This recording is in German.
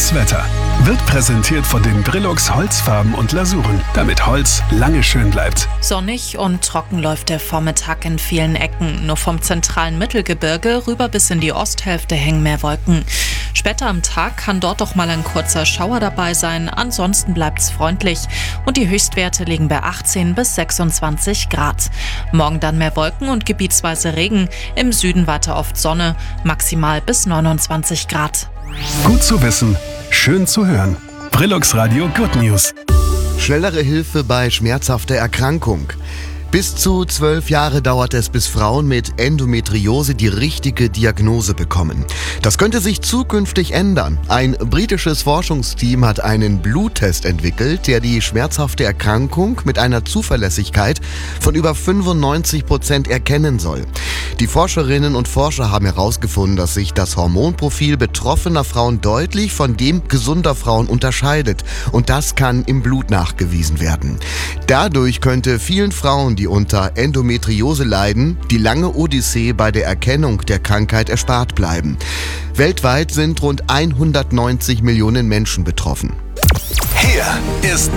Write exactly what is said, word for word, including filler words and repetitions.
Das Wetter wird präsentiert von den Brilux Holzfarben und Lasuren, damit Holz lange schön bleibt. Sonnig und trocken läuft der Vormittag in vielen Ecken. Nur vom zentralen Mittelgebirge rüber bis in die Osthälfte hängen mehr Wolken. Später am Tag kann dort doch mal ein kurzer Schauer dabei sein. Ansonsten bleibt's freundlich und die Höchstwerte liegen bei achtzehn bis sechsundzwanzig Grad. Morgen dann mehr Wolken und gebietsweise Regen. Im Süden weiter oft Sonne, maximal bis neunundzwanzig Grad. Gut zu wissen, schön zu hören. Brilux Radio Good News. Schnellere Hilfe bei schmerzhafter Erkrankung. Bis zu zwölf Jahre dauert es, bis Frauen mit Endometriose die richtige Diagnose bekommen. Das könnte sich zukünftig ändern. Ein britisches Forschungsteam hat einen Bluttest entwickelt, der die schmerzhafte Erkrankung mit einer Zuverlässigkeit von über fünfundneunzig Prozent erkennen soll. Die Forscherinnen und Forscher haben herausgefunden, dass sich das Hormonprofil betroffener Frauen deutlich von dem gesunder Frauen unterscheidet. Und das kann im Blut nachgewiesen werden. Dadurch könnte vielen Frauen, die unter Endometriose leiden, die lange Odyssee bei der Erkennung der Krankheit erspart bleiben. Weltweit sind rund hundertneunzig Millionen Menschen betroffen. Hier ist